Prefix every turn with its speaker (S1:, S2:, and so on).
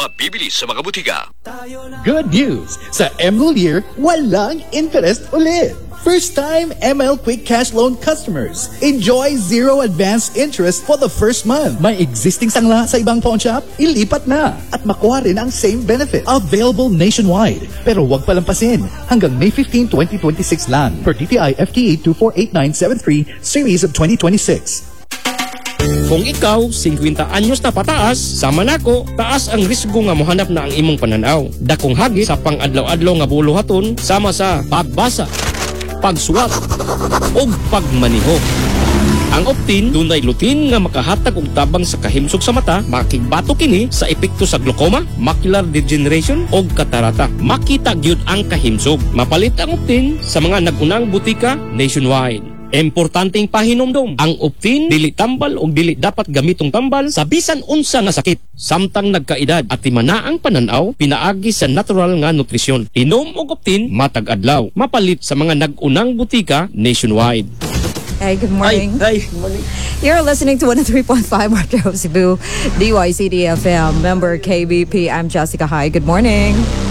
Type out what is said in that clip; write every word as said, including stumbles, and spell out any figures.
S1: mabibili sa mga butika.
S2: Good news! Sa Emerald Year, walang interest ulit. First time M L Quick Cash Loan customers. Enjoy zero advance interest for the first month. May existing sangla sa ibang pawn shop? Ilipat na at makuha rin ang same benefit. Available nationwide. Pero huwag palampasin. Hanggang May fifteenth, twenty twenty-six lang. Per D T I F T A two four eight nine seven three Series of twenty twenty-six.
S3: Kung ikaw, fifty anyos na pataas, sama nako, taas ang risgo nga mohanap na ang imong pananaw. Dakong hagi sa pang-adlaw-adlaw nga buluhaton, sama sa pagbasa, pagsuwat, o pagmaniho. Ang Optin, dunay lutin nga makahatag og tabang sa kahimsog sa mata, makigbato kini sa epekto sa glaucoma, macular degeneration o katarata. Makita gyud ang kahimsog. Mapalit ang Optin sa mga nagunang butika nationwide. Importanteng pahinomdom, ang Optin dili tambal o dili dapat gamitong tambal sa bisan unsa nga sakit. Samtang nagkaedad at timana ang pananaw, pinaagi sa natural nga nutrisyon. Inom og Optin matag adlaw. Mapalit sa mga nagunang butika nationwide.
S4: Hey, good morning.
S3: Hi, hi. Good morning.
S4: You're listening to one oh three point five Metro Cebu, D Y C D F M, member K B P. I'm Jessica. Hi, good morning.